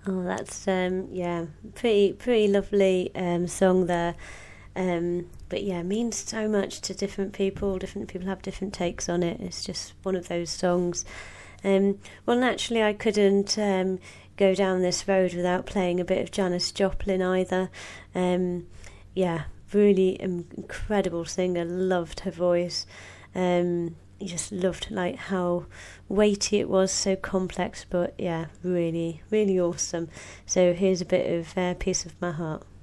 Oh, that's pretty lovely song there. But yeah, means so much to different people. Different people have different takes on it. It's just one of those songs. Well, naturally, I couldn't go down this road without playing a bit of Janis Joplin either. Yeah, really incredible singer. Loved her voice. Just loved like how weighty it was, so complex, but yeah, really, really awesome. So here's a bit of Piece of My Heart.